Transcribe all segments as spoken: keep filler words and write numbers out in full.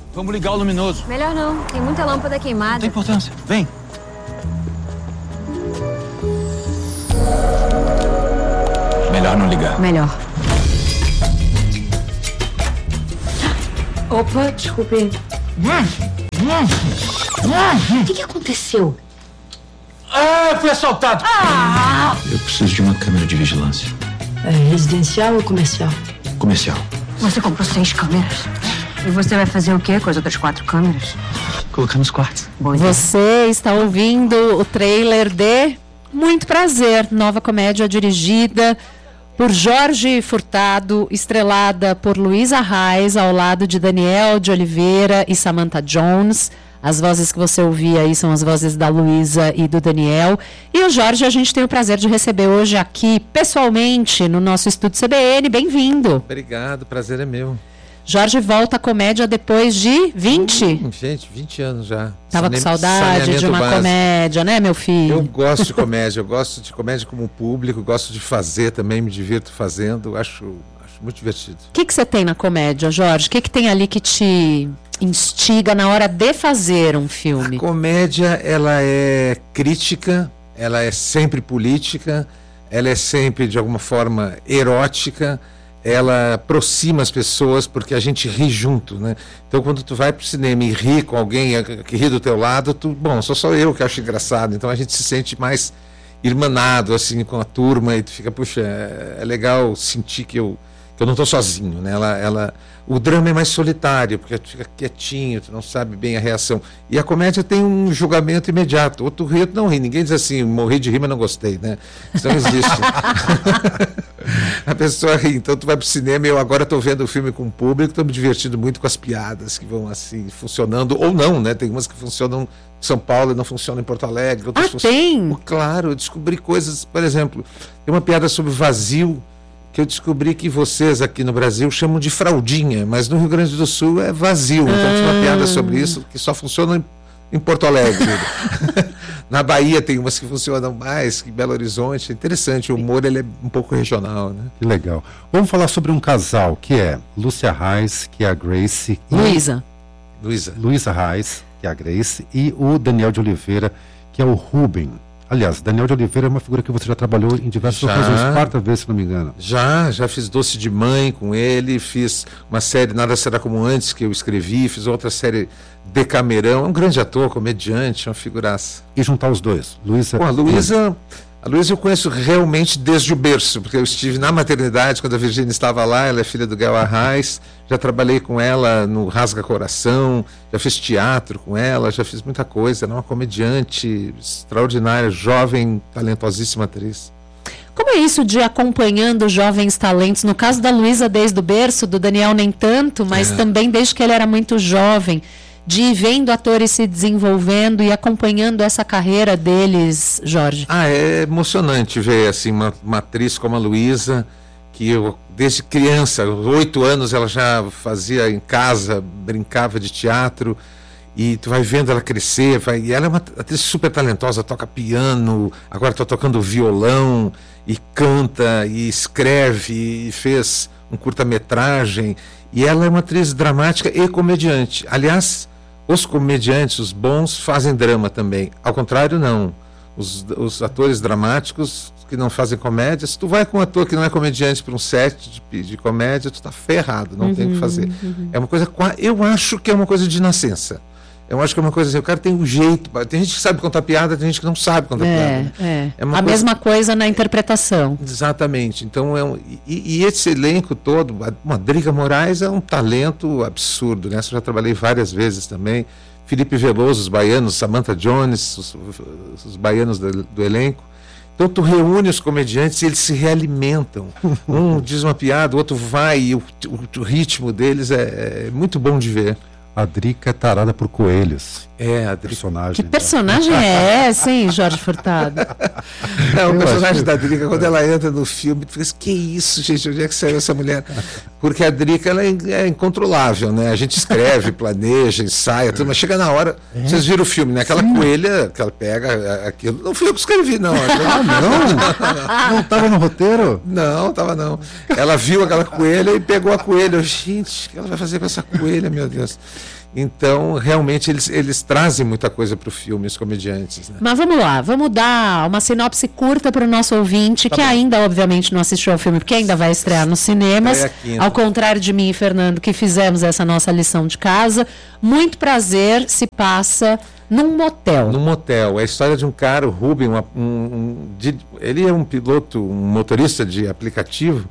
Vamos ligar o luminoso. Melhor não, tem muita lâmpada queimada. Não tem importância, vem. Melhor não ligar. Melhor. Opa, desculpe. O que, que aconteceu? Ah, fui assaltado. Ah! Eu preciso de uma câmera de vigilância. É residencial ou comercial? Comercial. Você comprou seis câmeras. E você vai fazer o quê com as outras quatro câmeras? Colocar nos quartos. Boa ideia. Você está ouvindo o trailer de Muito Prazer, nova comédia dirigida por Jorge Furtado, estrelada por Luísa Reis, ao lado de Daniel de Oliveira e Samantha Jones. As vozes que você ouvia aí são as vozes da Luísa e do Daniel. E o Jorge, a gente tem o prazer de receber hoje aqui, pessoalmente, no nosso estúdio C B N. Bem-vindo. Obrigado, prazer é meu. Jorge volta à comédia depois de vinte? Hum, gente, vinte anos já. Tava Sane... com saudade de uma básico. comédia, né, meu filho? Eu gosto de comédia, eu gosto de comédia como público, gosto de fazer também, me divirto fazendo, acho, acho muito divertido. O que que você tem na comédia, Jorge? O que que tem ali que te instiga na hora de fazer um filme? A comédia, ela é crítica, ela é sempre política, ela é sempre, de alguma forma, erótica, ela aproxima as pessoas porque a gente ri junto, né? Então, quando tu vai pro cinema e ri com alguém que ri do teu lado, tu, bom, sou só eu que acho engraçado, então a gente se sente mais irmanado, assim, com a turma, e tu fica, puxa, é, é legal sentir que eu, que eu não estou sozinho, né? Ela, ela, o drama é mais solitário, porque tu fica quietinho, tu não sabe bem a reação. E a comédia tem um julgamento imediato, ou tu ri ou tu não ri, ninguém diz assim, morri de rir, mas não gostei, né? Isso não existe. A pessoa ri, então tu vai pro cinema e eu agora estou vendo o filme com o público, estou me divertindo muito com as piadas que vão assim, funcionando, ou não, né? Tem umas que funcionam em São Paulo e não funcionam em Porto Alegre. Outras ah, funcionam... tem? Oh, claro, eu descobri coisas, por exemplo, tem uma piada sobre vazio, que eu descobri que vocês aqui no Brasil chamam de fraldinha, mas no Rio Grande do Sul é vazio. Então ah. tem uma piada sobre isso que só funciona em, em Porto Alegre. Na Bahia tem umas que funcionam mais, que em Belo Horizonte. É interessante, o humor ele é um pouco regional, né? Que legal. Vamos falar sobre um casal, que é Lúcia Reis, que é a Grace. Luísa. Luísa. Luísa Reis, que é a Grace, e o Daniel de Oliveira, que é o Ruben. Aliás, Daniel de Oliveira é uma figura que você já trabalhou em diversas já, ocasiões, quarta vez, se não me engano. Já, já fiz Doce de Mãe com ele, fiz uma série Nada Será Como Antes, que eu escrevi, fiz outra série Decamerão, é um grande ator, comediante, uma figuraça. E juntar os dois, Luísa... Bom, a Luísa... A Luísa eu conheço realmente desde o berço, porque eu estive na maternidade quando a Virgínia estava lá, ela é filha do Gael Arraes, já trabalhei com ela no Rasga Coração, já fiz teatro com ela, já fiz muita coisa, ela é uma comediante extraordinária, jovem, talentosíssima atriz. Como é isso de acompanhando jovens talentos? No caso da Luísa desde o berço, do Daniel nem tanto, mas é. também desde que ele era muito jovem, de ir vendo atores se desenvolvendo e acompanhando essa carreira deles, Jorge? Ah, é emocionante ver assim, uma, uma atriz como a Luísa, que eu, desde criança, oito anos, ela já fazia em casa, brincava de teatro, e tu vai vendo ela crescer, vai, e ela é uma atriz super talentosa, toca piano, agora está tocando violão, e canta, e escreve, e fez um curta-metragem, e ela é uma atriz dramática e comediante. Aliás, os comediantes, os bons, fazem drama também. Ao contrário, não. Os, os atores dramáticos que não fazem comédia, se tu vai com um ator que não é comediante para um set de, de comédia, tu tá ferrado, não uhum, tem o que fazer. Uhum. É uma coisa, eu acho que é uma coisa de nascença. Eu acho que é uma coisa assim, o cara tem um jeito, tem gente que sabe contar piada, tem gente que não sabe contar é, piada. É. É uma a coisa... mesma coisa na interpretação. Exatamente. Então, é um... e, e esse elenco todo, a Drica Moraes é um talento absurdo, né? Eu já trabalhei várias vezes também. Felipe Veloso, os baianos, Samantha Jones, os, os baianos do, do elenco. Então tu reúne os comediantes e eles se realimentam. Um diz uma piada, o outro vai, e o, o, o ritmo deles é, é muito bom de ver. A Drica é tarada por coelhos. É, a Drica. Personagem. Que personagem é essa, hein, Jorge Furtado? É, o personagem da Drica, quando ela entra no filme, tu fica assim, que isso, gente, onde é que saiu essa mulher? Porque a Drica, ela é incontrolável, né? A gente escreve, planeja, ensaia, tudo, mas chega na hora, é. Vocês viram o filme, né? Aquela Sim. coelha que ela pega, aquilo, não fui eu que escrevi, não. Ah, não? Não estava no roteiro? Não, estava não. Ela viu aquela coelha e pegou a coelha. Eu, gente, o que ela vai fazer com essa coelha, meu Deus? Então, realmente, eles, eles trazem muita coisa para o filme, os comediantes. Né? Mas vamos lá, vamos dar uma sinopse curta para o nosso ouvinte, Tá que bom. ainda, obviamente, não assistiu ao filme, porque ainda vai estrear nos cinemas. Estreia quinta. Ao contrário de mim e Fernando, que fizemos essa nossa lição de casa. Muito Prazer se passa num motel. Num motel. É a história de um cara, o Ruben, uma- um, um- de- ele é um piloto, um motorista de aplicativo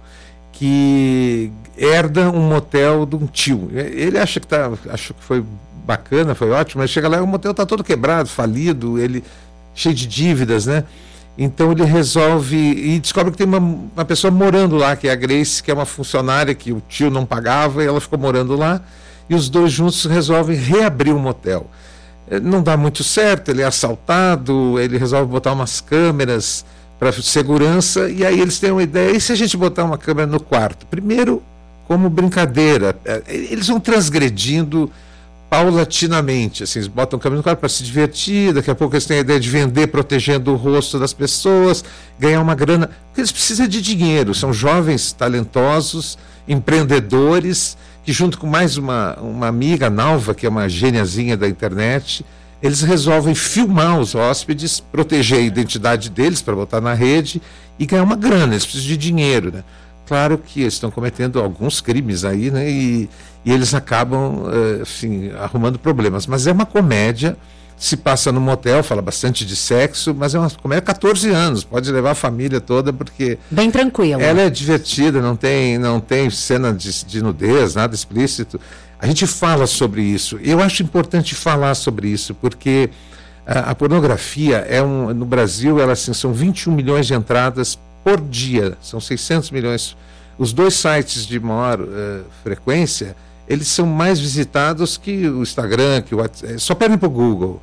que herda um motel de um tio. Ele acha que, tá, acha que foi bacana, foi ótimo, mas chega lá e o motel está todo quebrado, falido, ele cheio de dívidas, né? Então ele resolve e descobre que tem uma, uma pessoa morando lá, que é a Grace, que é uma funcionária que o tio não pagava, e ela ficou morando lá, e os dois juntos resolvem reabrir o motel. Eh, Não dá muito certo, ele é assaltado, ele resolve botar umas câmeras para segurança, e aí eles têm uma ideia, e se a gente botar uma câmera no quarto? Primeiro, como brincadeira, eh, eles vão transgredindo paulatinamente, assim, eles botam câmera no quarto para se divertir, daqui a pouco eles têm a ideia de vender protegendo o rosto das pessoas, ganhar uma grana, porque eles precisam de dinheiro, são jovens talentosos, empreendedores, que junto com mais uma, uma amiga, Nalva, que é uma gêniazinha da internet, eles resolvem filmar os hóspedes, proteger a identidade deles para botar na rede e ganhar uma grana, eles precisam de dinheiro, né? Claro que eles estão cometendo alguns crimes aí, né? E, e eles acabam, eh, assim, arrumando problemas. Mas é uma comédia, se passa no motel, fala bastante de sexo, mas é uma comédia de catorze anos, pode levar a família toda, porque Bem tranquilo. ela é divertida, não tem, não tem cena de, de nudez, nada explícito. A gente fala sobre isso. Eu acho importante falar sobre isso, porque a, a pornografia é um, no Brasil, ela, assim, são vinte e um milhões de entradas por dia, são seiscentos milhões. Os dois sites de maior uh, frequência, eles são mais visitados que o Instagram, que o WhatsApp, só pedem para o Google.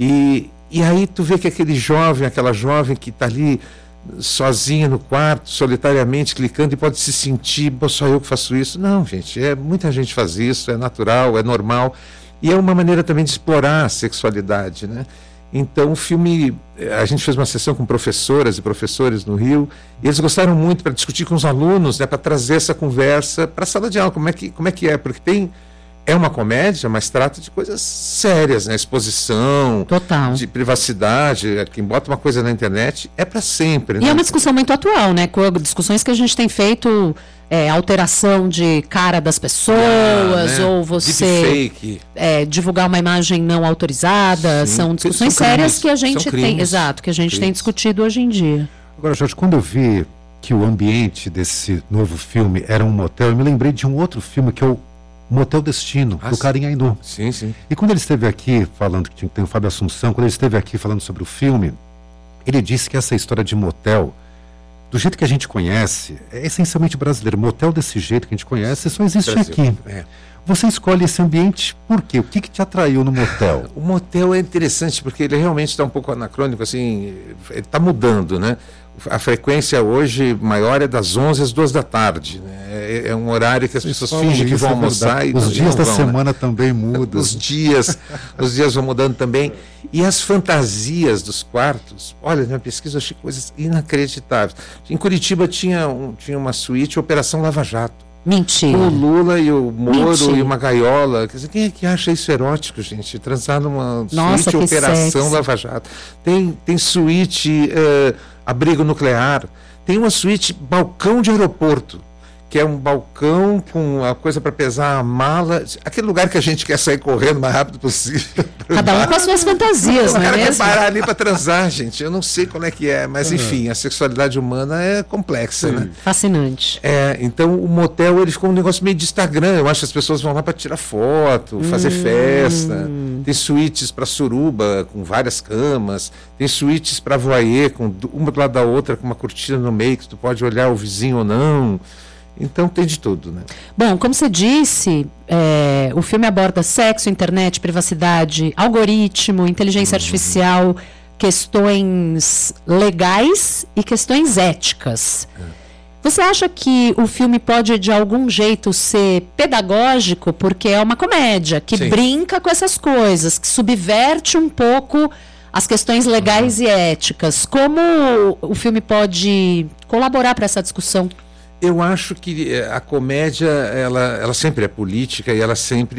E, e aí tu vê que aquele jovem, aquela jovem que está ali sozinha no quarto, solitariamente clicando, e pode se sentir, pô, só eu que faço isso. Não, gente, é, muita gente faz isso, é natural, é normal. E é uma maneira também de explorar a sexualidade, né? Então o filme, a gente fez uma sessão com professoras e professores no Rio, e eles gostaram muito para discutir com os alunos, né, para trazer essa conversa para a sala de aula, como é que, como é que é, porque tem, é uma comédia, mas trata de coisas sérias, né, exposição, Total. de privacidade, quem bota uma coisa na internet é para sempre. E né? é uma discussão muito atual, né? Com discussões que a gente tem feito, é, alteração de cara das pessoas, Ah, né? ou você Deepfake. é, divulgar uma imagem não autorizada. Sim, São porque discussões são sérias crimes, que a são gente tem. crimes, Exato, que a gente tem crimes. discutido hoje em dia. Agora, Jorge, quando eu vi que o ambiente desse novo filme era um motel, eu me lembrei de um outro filme que é o Motel Destino, Ah, do sim. Karim Ainur. Sim, sim. E quando ele esteve aqui falando, que tinha- tem o Fábio Assunção, quando ele esteve aqui falando sobre o filme, ele disse que essa história de motel, do jeito que a gente conhece, é essencialmente brasileiro. Motel desse jeito que a gente conhece só existe Brasil. aqui. É. Você escolhe esse ambiente por quê? O que, que te atraiu no motel? O motel é interessante porque ele realmente está um pouco anacrônico, assim, ele está mudando, né? A frequência hoje maior é das onze às duas da tarde, né? É, é um horário que as pessoas Falam fingem que isso, vão é almoçar verdade. e Os não dias da vão, né? semana também mudam. Os dias, os dias vão mudando também. E as fantasias dos quartos, olha, na pesquisa eu achei coisas inacreditáveis. Em Curitiba tinha, um, tinha uma suíte Operação Lava Jato. Mentira. O Lula e o Moro Mentira. e uma gaiola. Quer dizer, quem é que acha isso erótico, gente? Transar numa Nossa, suíte que Operação sexy. Lava Jato. Tem, tem suíte eh, abrigo nuclear. Tem uma suíte balcão de aeroporto, que é um balcão com a coisa para pesar a mala. Aquele lugar que a gente quer sair correndo o mais rápido possível. Cada um com as suas fantasias, O não é cara quer mesmo? parar ali para transar, gente. Eu não sei qual é que é, mas enfim, a sexualidade humana é complexa, né? Fascinante. É, então o motel ele ficou um negócio meio de Instagram. Eu acho que as pessoas vão lá para tirar foto, fazer Hum. festa. Tem suítes para suruba com várias camas. Tem suítes para voyeur com du- uma do lado da outra com uma cortina no meio que tu pode olhar o vizinho ou não. Então tem de tudo, né? Bom, como você disse, é, o filme aborda sexo, internet, privacidade, algoritmo, inteligência artificial, questões legais e questões éticas. Você acha que o filme pode, de algum jeito, ser pedagógico? Porque é uma comédia que Sim. brinca com essas coisas, que subverte um pouco as questões legais e éticas. Como o filme pode colaborar para essa discussão? Eu acho que eh, a comédia, ela, ela sempre é política e ela sempre é,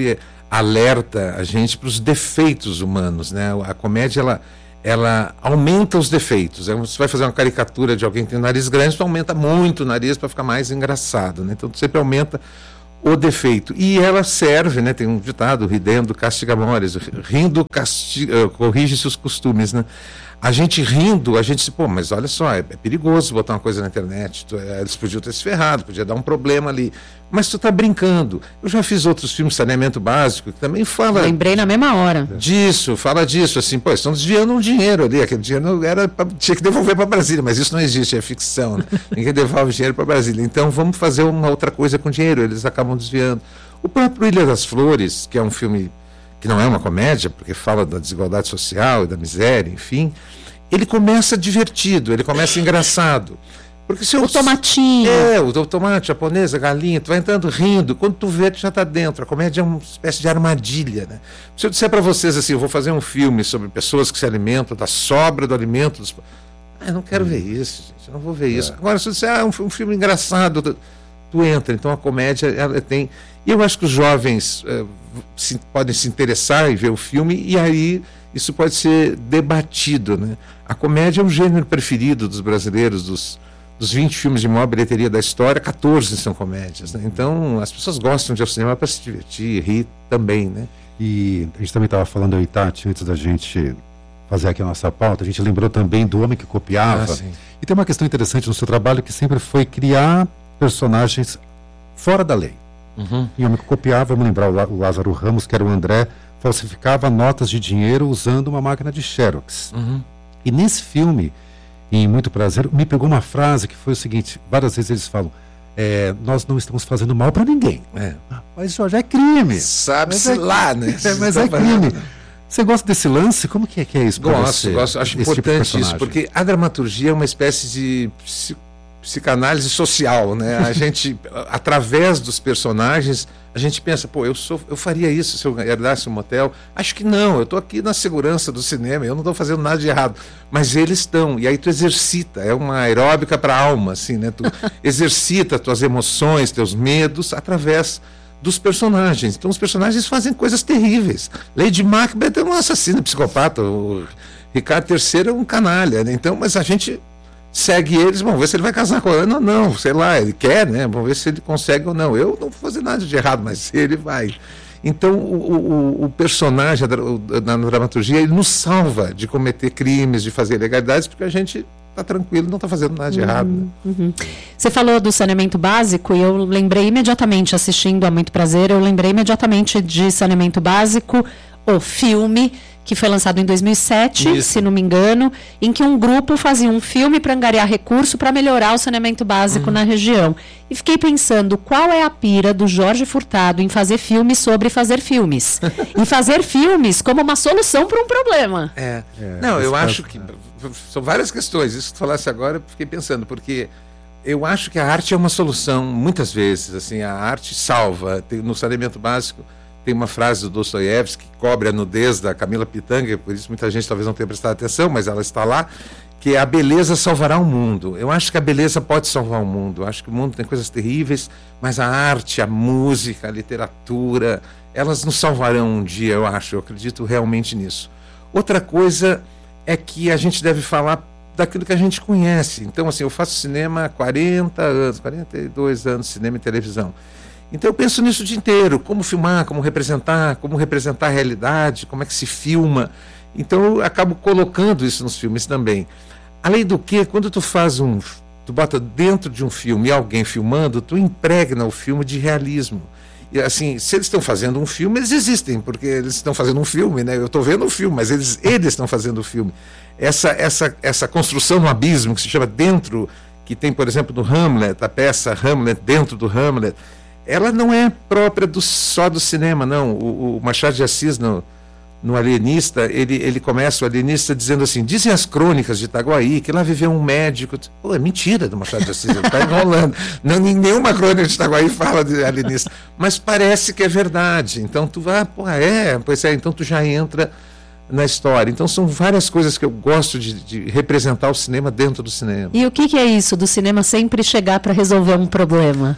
alerta a gente para os defeitos humanos, né? A comédia, ela, ela aumenta os defeitos. Você vai fazer uma caricatura de alguém que tem um nariz grande, tu aumenta muito o nariz para ficar mais engraçado, né? Então tu sempre aumenta o defeito. E ela serve, né? Tem um ditado, ridendo castiga mores, rindo castiga, corrige-se os costumes, né? A gente rindo, a gente se, pô, mas olha só, é, é perigoso botar uma coisa na internet, tu, é, eles podiam ter se ferrado, podia dar um problema ali, mas tu tá brincando. Eu já fiz outros filmes, Saneamento Básico, que também fala... Lembrei na mesma hora. Disso, fala disso, assim, pô, estão desviando um dinheiro ali, aquele dinheiro era pra, tinha que devolver para Brasília, mas isso não existe, é ficção, né? Ninguém devolve dinheiro para Brasília, então vamos fazer uma outra coisa com dinheiro, eles acabam desviando. O próprio Ilha das Flores, que é um filme que não é uma comédia, porque fala da desigualdade social e da miséria, enfim, ele começa divertido, ele começa engraçado. Porque se eu, o tomatinho. É, o tomate, japonês, a galinha, tu vai entrando rindo, quando tu vê, tu já está dentro. A comédia é uma espécie de armadilha, né? Se eu disser para vocês assim, eu vou fazer um filme sobre pessoas que se alimentam da sobra do alimento dos... Ah, eu não quero ver isso, gente, eu não vou ver isso. É. Agora, se eu disser, ah, um, um filme engraçado, tu, tu entra. Então a comédia, ela tem... E eu acho que os jovens uh, se, podem se interessar em ver o filme, e aí isso pode ser debatido, né? A comédia é o gênero preferido dos brasileiros, dos, dos vinte filmes de maior bilheteria da história, quatorze são comédias, né? Então as pessoas gostam de ir ao cinema para se divertir, rir também, né? E a gente também estava falando aí, Tati, antes da gente fazer aqui a nossa pauta, a gente lembrou também do Homem que Copiava. Ah, e tem uma questão interessante no seu trabalho, que sempre foi criar personagens fora da lei. Uhum. Em Homem que Copiava, vamos lembrar o Lázaro Ramos, que era o André, falsificava notas de dinheiro usando uma máquina de Xerox. Uhum. E nesse filme, em Muito Prazer, me pegou uma frase que foi o seguinte: várias vezes eles falam, é, nós não estamos fazendo mal para ninguém. É. Mas Jorge, é crime. Sabe-se é, lá, né? É, mas é crime. Você gosta desse lance? Como que é, que é isso pra Gosto, você? gosto, acho Esse importante tipo de isso, porque a dramaturgia é uma espécie de psi, psicanálise social, né? A gente, através dos personagens, a gente pensa, pô, eu, sou, eu faria isso se eu herdasse um motel? Acho que não, eu estou aqui na segurança do cinema, eu não estou fazendo nada de errado, mas eles estão, e aí tu exercita, é uma aeróbica para a alma, assim, né? Tu exercita tuas emoções, teus medos, através dos personagens. Então os personagens fazem coisas terríveis. Lady Macbeth é um assassino psicopata, o Ricardo terceiro é um canalha, né? Então, mas a gente segue eles, vamos ver se ele vai casar com ela. Não, não, sei lá, ele quer, né? Vamos ver se ele consegue ou não. Eu não vou fazer nada de errado, mas ele vai. Então o, o, o personagem na dramaturgia, ele nos salva de cometer crimes, de fazer ilegalidades, porque a gente está tranquilo, não está fazendo nada de uhum, errado. Né? Uhum. Você falou do Saneamento Básico e eu lembrei imediatamente, assistindo a Muito Prazer, eu lembrei imediatamente de Saneamento Básico, o filme que foi lançado em dois mil e sete, Isso. se não me engano, em que um grupo fazia um filme para angariar recurso para melhorar o saneamento básico hum. na região. E fiquei pensando, qual é a pira do Jorge Furtado em fazer filmes sobre fazer filmes? Em fazer filmes como uma solução para um problema. É. é não, eu acho que... São várias questões. Isso que tu falasse agora, eu fiquei pensando, porque eu acho que a arte é uma solução, muitas vezes. Assim, a arte salva. Tem, no saneamento básico... Tem uma frase do Dostoiévski que cobre a nudez da Camila Pitanga, por isso muita gente talvez não tenha prestado atenção, mas ela está lá, que é: a beleza salvará o mundo. Eu acho que a beleza pode salvar o mundo. Eu acho que o mundo tem coisas terríveis, mas a arte, a música, a literatura, elas nos salvarão um dia, eu acho. Eu acredito realmente nisso. Outra coisa é que a gente deve falar daquilo que a gente conhece. Então, assim, eu faço cinema há quarenta anos, quarenta e dois anos, cinema e televisão. Então eu penso nisso o dia inteiro, como filmar, como representar, como representar a realidade, como é que se filma. Então eu acabo colocando isso nos filmes também. Além do que, quando tu faz um, tu bota dentro de um filme alguém filmando, tu impregna o filme de realismo. E assim, se eles estão fazendo um filme, eles existem, porque eles estão fazendo um filme, né? Eu estou vendo um filme, mas eles, eles estão fazendo o filme. Essa, essa, essa construção no abismo, que se chama dentro, que tem, por exemplo, no Hamlet, a peça Hamlet, dentro do Hamlet, ela não é própria do, só do cinema, não. O, o Machado de Assis, no, no Alienista, ele, ele começa o Alienista dizendo assim: dizem as crônicas de Itaguaí que lá viveu um médico. Pô, é mentira do Machado de Assis, ele está enrolando. Não, nenhuma crônica de Itaguaí fala de Alienista. Mas parece que é verdade. Então tu vai, pô, é, pois é, então tu já entra na história. Então são várias coisas que eu gosto de, de representar o cinema dentro do cinema. E o que, que é isso do cinema sempre chegar para resolver um problema?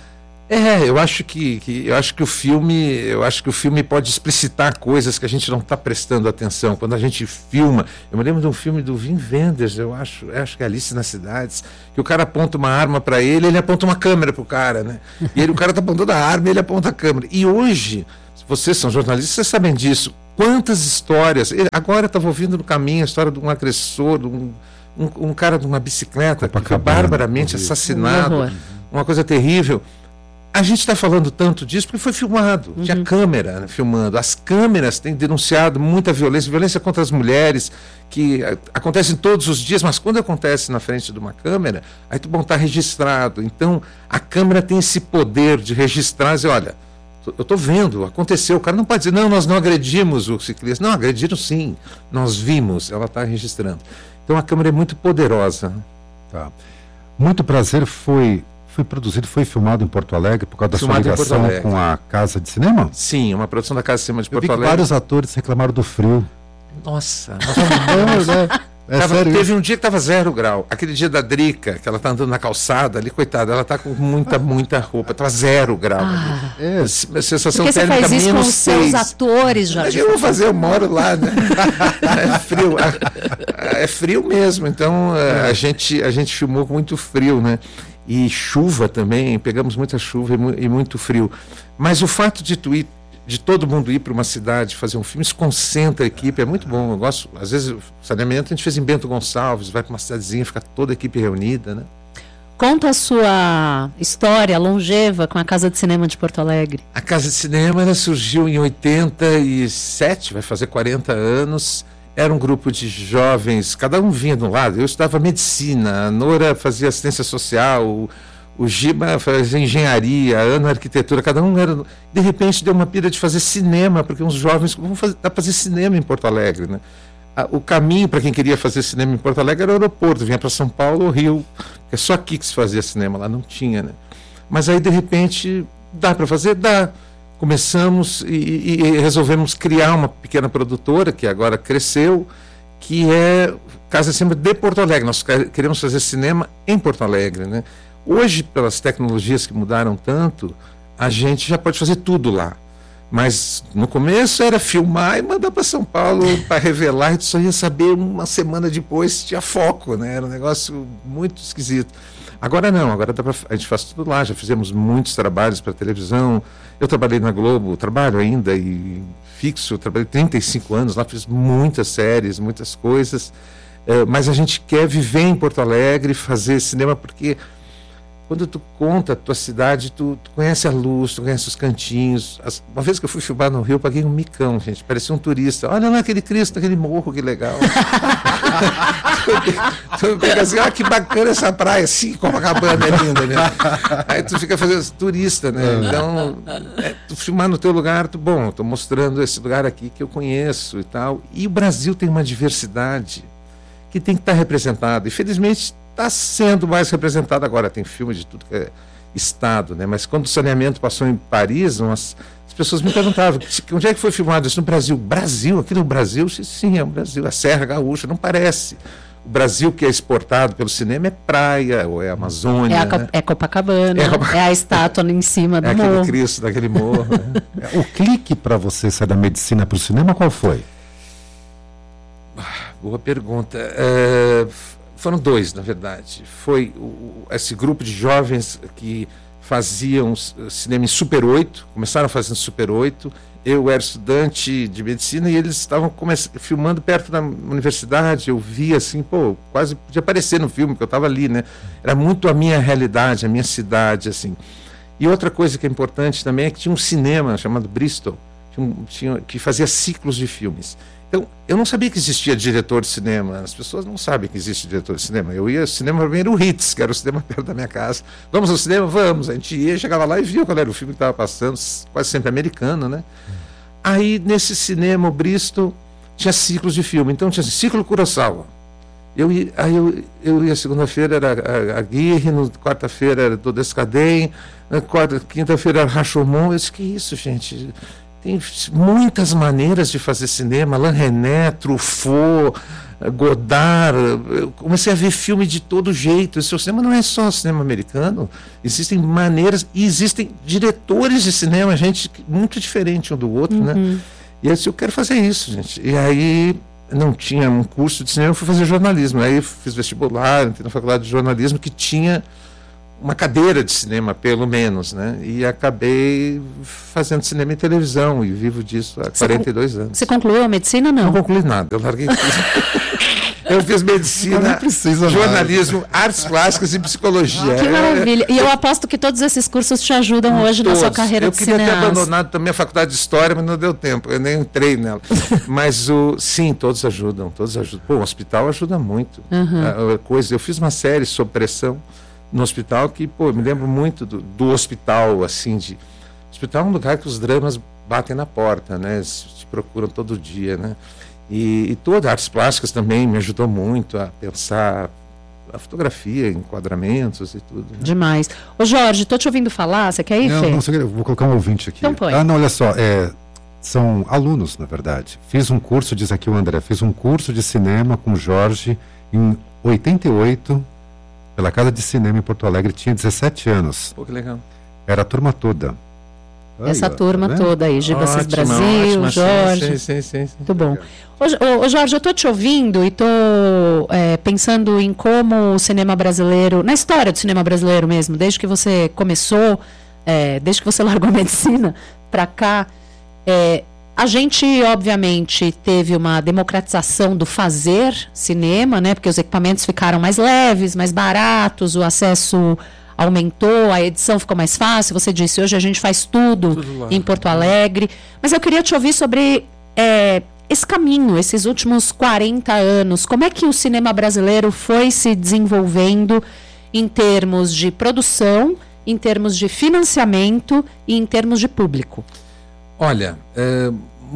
É, eu acho que, que eu acho que o filme, eu acho que o filme pode explicitar coisas que a gente não está prestando atenção. Quando a gente filma, eu me lembro de um filme do Wim Wenders, eu acho, eu acho que é Alice nas Cidades, que o cara aponta uma arma para ele, ele aponta uma câmera pro cara, né? E ele, o cara tá apontando a arma, e ele aponta a câmera. E hoje, vocês são jornalistas, vocês sabem disso. Quantas histórias? Ele, agora eu estava ouvindo no caminho a história de um agressor, de um, um, um cara de uma bicicleta que foi barbaramente assassinado, Um uma coisa terrível. A gente está falando tanto disso porque foi filmado, Uhum. tinha câmera, né, filmando. As câmeras têm denunciado muita violência, violência contra as mulheres, que a, acontecem todos os dias, mas quando acontece na frente de uma câmera, aí tu bom, está registrado. Então, a câmera tem esse poder de registrar e dizer, olha, eu estou vendo, aconteceu. O cara não pode dizer, não, nós não agredimos o ciclista. Não, agrediram sim, nós vimos, ela está registrando. Então, a câmera é muito poderosa. Tá. Muito Prazer foi... Foi produzido, foi filmado em Porto Alegre por causa da Filmado sua em Porto ligação Alegre. com a Casa de Cinema? Sim, uma produção da Casa de Cinema de Eu Porto vi que Alegre. vários atores reclamaram do frio. Nossa, É Tava- sério teve isso? um dia que tava zero grau. Aquele dia da Drica, que ela tá andando na calçada ali, coitada, ela tá com muita, muita roupa. Tava zero grau. Ah, É, A sensação porque você térmica faz isso com menos os seus seis. atores, Mas Jorge. eu vou fazer, eu moro lá, né? É frio. É frio mesmo. Então a, a gente, a gente filmou com muito frio, né? E chuva também, pegamos muita chuva e, mu- e muito frio. Mas o fato de tu ir, de todo mundo ir para uma cidade fazer um filme, isso concentra a equipe, é muito bom. Eu gosto, às vezes, o saneamento a gente fez em Bento Gonçalves, vai para uma cidadezinha, fica toda a equipe reunida, né? Conta a sua história longeva com a Casa de Cinema de Porto Alegre. A Casa de Cinema ela surgiu em oitenta e sete, vai fazer quarenta anos. Era um grupo de jovens, cada um vinha de um lado. Eu estudava medicina, a Nora fazia assistência social, o, o Giba fazia engenharia, a Ana arquitetura, cada um era... De repente deu uma pira de fazer cinema, porque uns jovens vão fazer, dá para fazer cinema em Porto Alegre, né? A, o caminho para quem queria fazer cinema em Porto Alegre era o aeroporto, vinha para São Paulo ou Rio, é só aqui que se fazia cinema, lá não tinha, né? Mas aí de repente dá para fazer? Dá. Começamos e, e, e resolvemos criar uma pequena produtora que agora cresceu, que é Casa de Cinema de Porto Alegre. Nós queremos fazer cinema em Porto Alegre, né? Hoje, pelas tecnologias que mudaram tanto, a gente já pode fazer tudo lá. Mas no começo era filmar e mandar para São Paulo para revelar, e tu só ia saber uma semana depois se tinha foco, né? Era um negócio muito esquisito. Agora não, agora dá pra, a gente faz tudo lá, já fizemos muitos trabalhos para televisão. Eu trabalhei na Globo, trabalho ainda e fixo, trabalhei trinta e cinco anos lá, fiz muitas séries, muitas coisas. É, mas a gente quer viver em Porto Alegre, fazer cinema, porque quando tu conta a tua cidade, tu, tu conhece a luz, tu conhece os cantinhos. As, uma vez que eu fui filmar no Rio, eu paguei um micão, gente, parecia um turista. Olha lá aquele Cristo, aquele morro, que legal. Tu fica assim, ah, que bacana essa praia, assim, Copacabana é linda, né? Aí tu fica fazendo turista, né? Então, é, tu filmar no teu lugar, tu, bom, tô mostrando esse lugar aqui que eu conheço e tal. E o Brasil tem uma diversidade que tem que estar representado. Infelizmente, está sendo mais representado agora. Tem filme de tudo que é estado, né? Mas quando o saneamento passou em Paris, umas, as pessoas me perguntavam, onde é que foi filmado isso? No Brasil. Brasil? Aqui no Brasil? Sim, é o Brasil. A Serra Gaúcha, não parece. O Brasil que é exportado pelo cinema é praia, ou é Amazônia. É, a, né? é Copacabana, É é, Copa- a estátua ali em cima do É aquele morro. Cristo daquele morro. Né? O clique para você sair da medicina para o cinema, qual foi? Boa pergunta. É, foram dois, na verdade. Foi o, o- esse grupo de jovens que faziam s- cinema em Super oito, começaram fazendo Super oito. Eu era estudante de medicina e eles estavam come- filmando perto da universidade. Eu via assim, pô, quase podia aparecer no filme, porque eu estava ali, né? Era muito a minha realidade, a minha cidade, assim. E outra coisa que é importante também é que tinha um cinema chamado Bristol, tinha um- tinha- que fazia ciclos de filmes. Então, eu não sabia que existia diretor de cinema. As pessoas não sabem que existe diretor de cinema. Eu ia ao cinema, para mim era o Ritz, que era o cinema perto da minha casa. Vamos ao cinema? Vamos. A gente ia, chegava lá e via qual era o filme que estava passando, quase sempre americano, né? Aí, nesse cinema, o Bristol, tinha ciclos de filme. Então, tinha assim, ciclo Kurosawa. Eu ia, aí eu, eu ia segunda-feira era a, a Guirre, no quarta-feira era do Descaden, na quarta, quinta-feira era Rashomon. Eu disse, que isso, gente? Tem muitas maneiras de fazer cinema. Alain René, Truffaut, Godard, eu comecei a ver filme de todo jeito. Esse cinema não é só cinema americano, existem maneiras, e existem diretores de cinema, gente muito diferente um do outro, uhum. né? E eu disse, eu quero fazer isso, gente. E aí não tinha um curso de cinema, eu fui fazer jornalismo. Aí fiz vestibular, entrei na faculdade de jornalismo, que tinha uma cadeira de cinema, pelo menos, né? E acabei fazendo cinema e televisão, e vivo disso há você quarenta e dois anos. Você concluiu a medicina, não? Não concluí nada, eu larguei tudo. Eu fiz medicina, jornalismo, mais. artes plásticas e psicologia. Que maravilha. E eu aposto que todos esses cursos te ajudam hoje todos. na sua carreira eu de cineasta. Eu queria ter abandonado também a faculdade de História, mas não deu tempo. Eu nem entrei nela. Mas, o, sim, todos ajudam. Todos ajudam. Pô, o hospital ajuda muito. Uhum. A, a coisa, eu fiz uma série sobre pressão no hospital que, pô, eu me lembro muito do, do hospital, assim, de... O hospital é um lugar que os dramas batem na porta, né? Te procuram todo dia, né? E, e todas as artes plásticas também me ajudou muito a pensar a fotografia, enquadramentos e tudo. Né? Demais. Ô Jorge, estou te ouvindo falar, você quer ir, não, Fê? Não, eu vou colocar um ouvinte aqui. Então põe. Ah, não, olha só, é, são alunos, na verdade. Fiz um curso, diz aqui o André, fiz um curso de cinema com o Jorge em oitenta e oito, pela Casa de Cinema em Porto Alegre, tinha dezessete anos. Pô, que legal. Era a turma toda. Essa Aí, ó, turma tá toda aí, Gibassis Brasil, ótima, Jorge. Sim, sim, sim, sim. Muito bom. Ô, ô, Jorge, eu estou te ouvindo e estou é, pensando em como o cinema brasileiro, na história do cinema brasileiro mesmo, desde que você começou, é, desde que você largou a medicina para cá, é, a gente, obviamente, teve uma democratização do fazer cinema, né? Porque os equipamentos ficaram mais leves, mais baratos, o acesso aumentou, a edição ficou mais fácil. Você disse, hoje a gente faz tudo, tudo em Porto Alegre. Mas eu queria te ouvir sobre é, esse caminho, esses últimos quarenta anos. Como é que o cinema brasileiro foi se desenvolvendo em termos de produção, em termos de financiamento e em termos de público? Olha, é,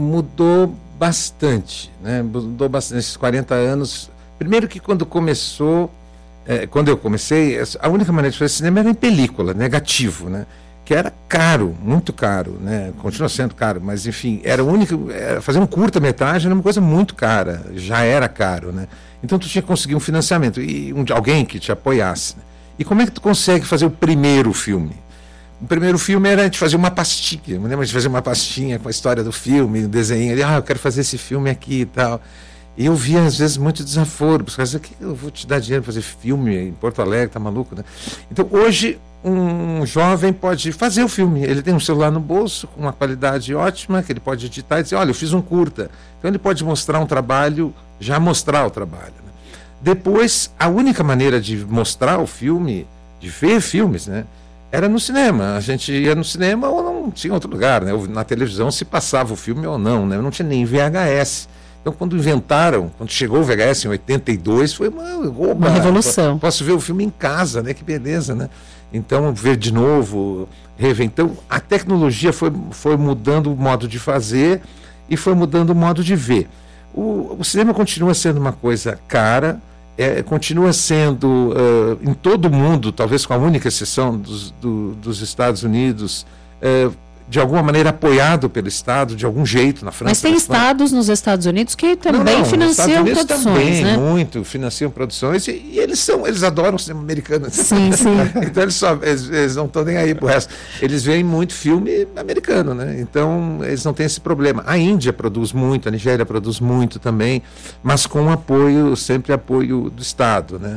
mudou bastante, né? Mudou bastante nesses quarenta anos. Primeiro que quando começou... É, quando eu comecei, a única maneira de fazer cinema era em película, negativo, né? Que era caro, muito caro, né? Continua sendo caro, mas enfim, era o único, era fazer um curta-metragem era uma coisa muito cara, já era caro, né? Então tu tinha que conseguir um financiamento e um, alguém que te apoiasse. Né? E como é que tu consegue fazer o primeiro filme? O primeiro filme era a gente fazer uma pastinha, eu me lembro de fazer uma pastinha com a história do filme, um desenho ali, ah, eu quero fazer esse filme aqui e tal. E eu via, às vezes, muito desaforo, porque às vezes, eu vou te dar dinheiro para fazer filme em Porto Alegre, tá maluco, né? Então, hoje, um jovem pode fazer o filme. Ele tem um celular no bolso, com uma qualidade ótima, que ele pode editar e dizer, olha, eu fiz um curta. Então, ele pode mostrar um trabalho, já mostrar o trabalho. Né? Depois, a única maneira de mostrar o filme, de ver filmes, né? Era no cinema. A gente ia no cinema ou não tinha outro lugar, né? Na televisão se passava o filme ou não, né? Não tinha nem V H S. Então, quando inventaram, quando chegou o V H S em oitenta e dois, foi uma, oba, uma revolução. Posso ver o filme em casa, né? Que beleza, né? Então, ver de novo, rever. Então, a tecnologia foi, foi mudando o modo de fazer e foi mudando o modo de ver. O, o cinema continua sendo uma coisa cara, é, continua sendo, uh, em todo o mundo, talvez com a única exceção dos, do, dos Estados Unidos, uh, de alguma maneira apoiado pelo Estado, de algum jeito, na França. Mas tem estados nos Estados Unidos que também não, não, financiam nos Estados Unidos produções, também, né? muito, financiam produções, e, e eles são, eles adoram o cinema americano. Sim, sim. Então eles, só, eles, eles não estão nem aí pro resto. Eles veem muito filme americano, né? Então eles não têm esse problema. A Índia produz muito, a Nigéria produz muito também, mas com apoio, sempre apoio do Estado, né?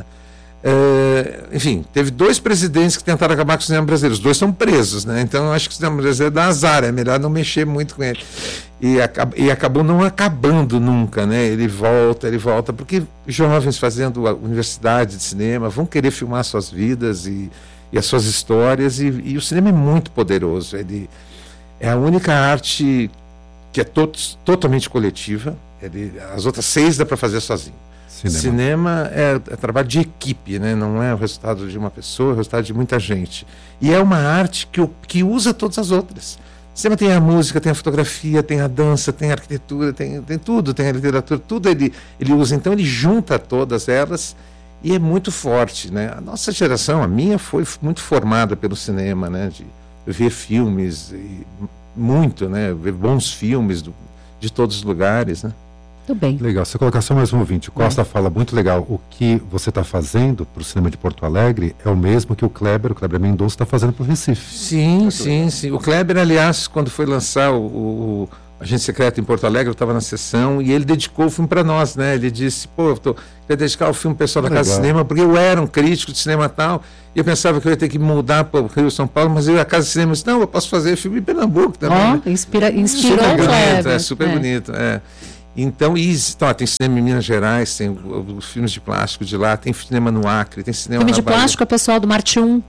Uh, enfim, teve dois presidentes que tentaram acabar com o cinema brasileiro, os dois estão presos, né? Então eu acho que o cinema brasileiro dá azar, é melhor não mexer muito com ele. E, acab e acabou não acabando nunca, né? Ele volta, ele volta, porque jovens fazendo a universidade de cinema vão querer filmar suas vidas e, e as suas histórias, e, e o cinema é muito poderoso. Ele é a única arte que é to totalmente coletiva, ele, as outras seis dá para fazer sozinho. Cinema, Cinema é, é trabalho de equipe, né? Não é o resultado de uma pessoa, é o resultado de muita gente. E é uma arte que, que usa todas as outras. O cinema tem a música, tem a fotografia, tem a dança, tem a arquitetura, tem, tem tudo, tem a literatura, tudo ele, ele usa. Então ele junta todas elas e é muito forte, né? A nossa geração, a minha, foi muito formada pelo cinema, né? De ver filmes, e muito, né? Ver bons filmes do, de todos os lugares, né? Muito bem. Legal. Você colocar só mais um ouvinte. O Costa fala muito legal. O que você está fazendo para o cinema de Porto Alegre é o mesmo que o Kleber, o Kleber Mendonça, está fazendo para o Recife. Sim, sim, sim. O Kleber, aliás, quando foi lançar o, o Agente Secreto em Porto Alegre, eu estava na sessão e ele dedicou o filme para nós, né? Ele disse, pô, eu tô, queria dedicar o filme ao pessoal da Casa de Cinema, porque eu era um crítico de cinema tal, e eu pensava que eu ia ter que mudar para o Rio São Paulo, mas eu ia à Casa de Cinema disse, não, eu posso fazer filme em Pernambuco também. Ó, né? oh, inspira, inspirou super o bonito, Kleber. é super é. bonito, é. Então, e, então, tem cinema em Minas Gerais, tem os filmes de plástico de lá, tem cinema no Acre, tem cinema Filme na de Bahia. plástico é o pessoal do Marte um.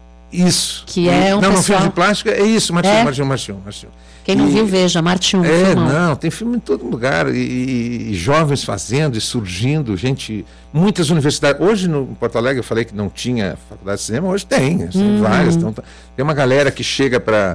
Isso. Que é um Não, não, pessoal... filme de plástico é isso, Martinho, É? Martinho, Martinho, Martinho. Quem não E- viu, veja, Marte um. É, filmão. não, tem filme em todo lugar, e, e- e jovens fazendo e surgindo, gente, muitas universidades, hoje no Porto Alegre eu falei que não tinha faculdade de cinema, hoje tem, assim, Uhum. várias, então, tá- tem uma galera que chega para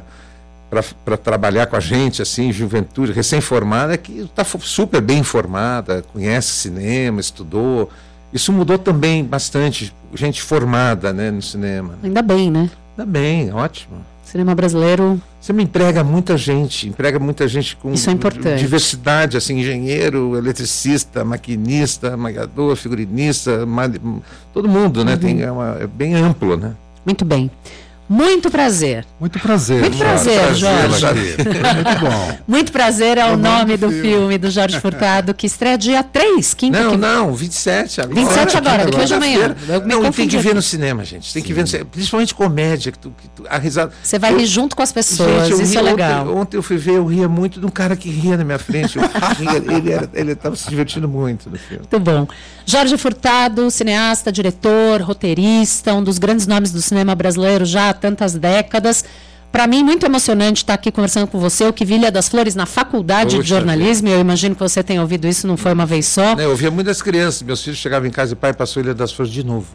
para trabalhar com a gente, assim, juventude recém-formada, que está super bem informada, conhece cinema, estudou, isso mudou também bastante, gente formada, né, no cinema. Ainda bem, né? Ainda bem, ótimo. Cinema brasileiro. Você me emprega muita gente, emprega muita gente com Isso é importante. diversidade, assim, engenheiro, eletricista, maquinista, maquiador, figurinista, ma- todo mundo, né? Uhum. Tem, é, uma- é bem amplo, né? Muito bem. Muito prazer. Muito prazer. Muito Jorge. prazer, Prazer, Jorge. Muito bom. Muito prazer é o nome do filme do Jorge Furtado, que estreia dia três, quinta Não, que não, vinte e sete agora. vinte e sete agora, depois de amanhã. quinta-feira. Eu me Não, e tem confundi que ver aqui. no cinema, gente. Tem que ver no cinema, principalmente comédia, que tu, que tu- a risada. Você vai Eu- rir junto com as pessoas, Gente, eu isso ri é ontem- legal. Ontem, eu fui ver, eu ria muito de um cara que ria na minha frente. Eu ria, ele era, ele estava se divertindo muito no filme. Muito bom. Jorge Furtado, cineasta, diretor, roteirista, um dos grandes nomes do cinema brasileiro já há tantas décadas. Para mim, muito emocionante estar aqui conversando com você. Eu que vi Ilha das Flores na faculdade de Poxa jornalismo, e eu imagino que você tenha ouvido isso, não foi uma vez só. Né, eu ouvia muitas crianças, meus filhos chegavam em casa e pai passou Ilha das Flores de novo.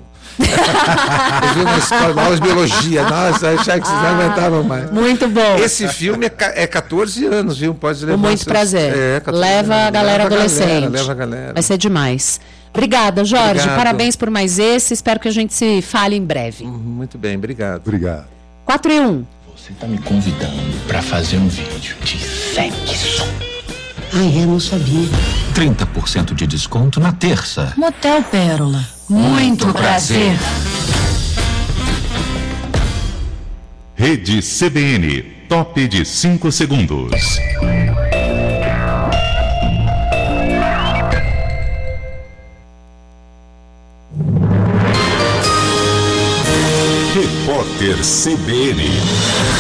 Eu vi na escola, na aula de biologia, nossa, achava que vocês não aguentavam mais. Muito bom. Esse filme é, ca- é catorze anos, viu? Pode levar. Com muito seus- prazer. É, catorze Leva anos. a galera Leva adolescente. Leva a galera. Vai ser demais. Obrigada, Jorge. Obrigado. Parabéns por mais esse. Espero que a gente se fale em breve. Muito bem, obrigado. Obrigado. quatro e um. Você tá me convidando pra fazer um vídeo de sexo. Ah, é? Não sabia. trinta por cento de desconto na terça. Motel Pérola. Muito prazer. Rede C B N, top de cinco segundos. Repórter C B N.